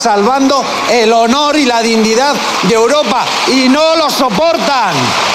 salvando el honor y la dignidad de Europa, y no lo soportan.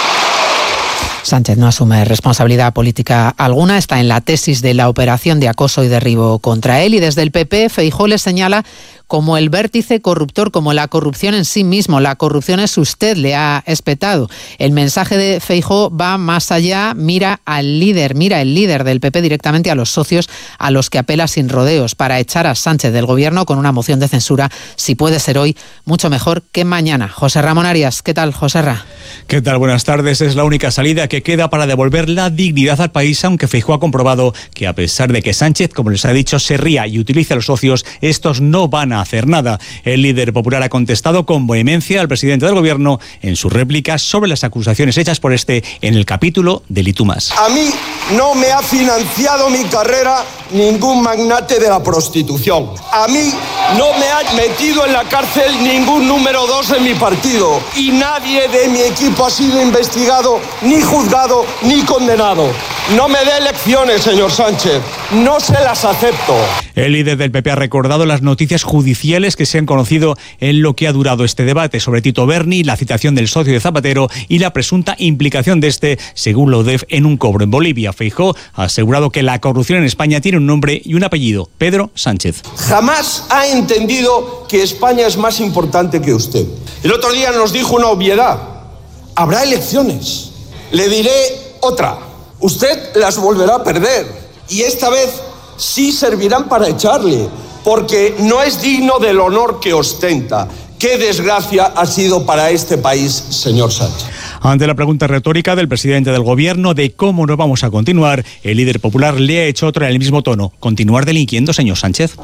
Sánchez no asume responsabilidad política alguna, está en la tesis de la operación de acoso y derribo contra él, y desde el PP Feijóo le señala como el vértice corruptor, como la corrupción en sí mismo. La corrupción es usted, le ha espetado. El mensaje de Feijóo va más allá, mira el líder del PP directamente a los socios a los que apela sin rodeos para echar a Sánchez del gobierno con una moción de censura, si puede ser hoy, mucho mejor que mañana. José Ramón Arias, ¿qué tal, José Ra? ¿Qué tal? Buenas tardes. Es la única salida que queda para devolver la dignidad al país, aunque Feijóo ha comprobado que a pesar de que Sánchez, como les ha dicho, se ría y utilice a los socios, estos no van a hacer nada. El líder popular ha contestado con vehemencia al presidente del gobierno en su réplica sobre las acusaciones hechas por este en el capítulo del Y tú más. A mí no me ha financiado mi carrera ningún magnate de la prostitución. A mí no me ha metido en la cárcel ningún número 2 en mi partido. Y nadie de mi equipo ha sido investigado, ni juzgado, ni condenado. No me dé lecciones, señor Sánchez. No se las acepto. El líder del PP ha recordado las noticias judiciales que se han conocido en lo que ha durado este debate sobre Tito Berni, la citación del socio de Zapatero y la presunta implicación de este, según la UDEF, en un cobro en Bolivia. Feijóo ha asegurado que la corrupción en España tiene un nombre y un apellido: Pedro Sánchez. Jamás ha entendido que España es más importante que usted. El otro día nos dijo una obviedad: habrá elecciones. Le diré otra: usted las volverá a perder, y esta vez sí servirán para echarle, porque no es digno del honor que ostenta. ¡Qué desgracia ha sido para este país, señor Sánchez! Ante la pregunta retórica del presidente del gobierno de cómo no vamos a continuar, el líder popular le ha hecho otra en el mismo tono: ¿continuar delinquiendo, señor Sánchez?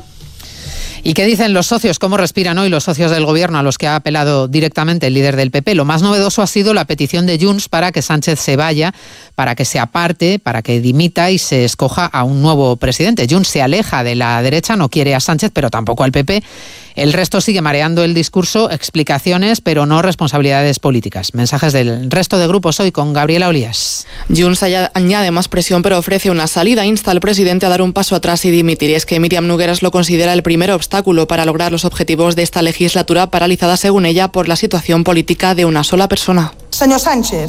¿Y qué dicen los socios? ¿Cómo respiran hoy los socios del gobierno a los que ha apelado directamente el líder del PP? Lo más novedoso ha sido la petición de Junts para que Sánchez se vaya, para que se aparte, para que dimita y se escoja a un nuevo presidente. Junts se aleja de la derecha, no quiere a Sánchez, pero tampoco al PP. El resto sigue mareando el discurso, explicaciones, pero no responsabilidades políticas. Mensajes del resto de grupos hoy con Gabriela Olías. Junts añade más presión, pero ofrece una salida. Insta al presidente a dar un paso atrás y dimitir. Y es que Míriam Nogueras lo considera el primer obstáculo para lograr los objetivos de esta legislatura, paralizada, según ella, por la situación política de una sola persona. Señor Sánchez,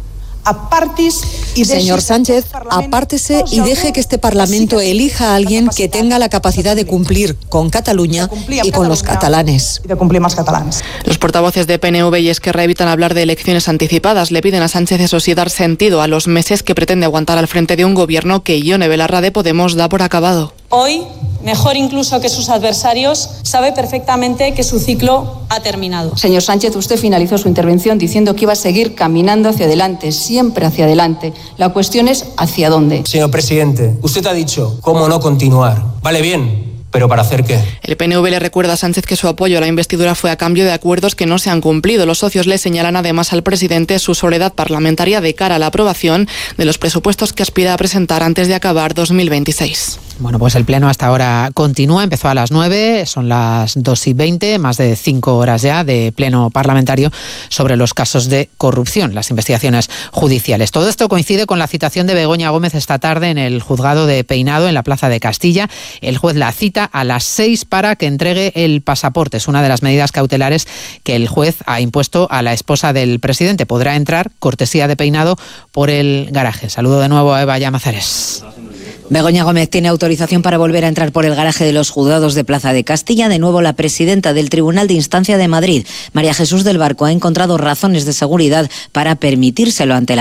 apártese y deje que este Parlamento elija a alguien que tenga la capacidad de cumplir con Cataluña y con los catalanes. Los portavoces de PNV y Esquerra evitan hablar de elecciones anticipadas. Le piden a Sánchez, eso sí, dar sentido a los meses que pretende aguantar al frente de un gobierno que Ione Belarra de Podemos da por acabado. Hoy, mejor incluso que sus adversarios, sabe perfectamente que su ciclo ha terminado. Señor Sánchez, usted finalizó su intervención diciendo que iba a seguir caminando hacia adelante, siempre hacia adelante. La cuestión es ¿hacia dónde? Señor presidente, usted ha dicho cómo no continuar. Vale bien, ¿pero para hacer qué? El PNV le recuerda a Sánchez que su apoyo a la investidura fue a cambio de acuerdos que no se han cumplido. Los socios le señalan además al presidente su soledad parlamentaria de cara a la aprobación de los presupuestos que aspira a presentar antes de acabar 2026. Bueno, pues el pleno hasta ahora continúa, empezó a las 9, son las 2:20, más de 5 horas ya de pleno parlamentario sobre los casos de corrupción, las investigaciones judiciales. Todo esto coincide con la citación de Begoña Gómez esta tarde en el juzgado de Peinado, en la Plaza de Castilla. El juez la cita a las 6 para que entregue el pasaporte. Es una de las medidas cautelares que el juez ha impuesto a la esposa del presidente. Podrá entrar, cortesía de Peinado, por el garaje. Saludo de nuevo a Eva Llamazares. Begoña Gómez tiene autorización para volver a entrar por el garaje de los juzgados de Plaza de Castilla. De nuevo, la presidenta del Tribunal de Instancia de Madrid, María Jesús del Barco, ha encontrado razones de seguridad para permitírselo ante la